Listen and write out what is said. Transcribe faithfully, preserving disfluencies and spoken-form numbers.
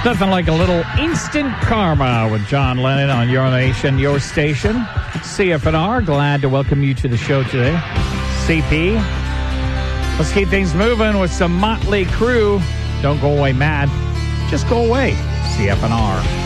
Nothing like a little instant karma with John Lennon on Your Nation, Your Station. C F N R, glad to welcome you to the show today. C P, let's keep things moving with some Motley Crue. Don't go away mad. Just go away. C F N R.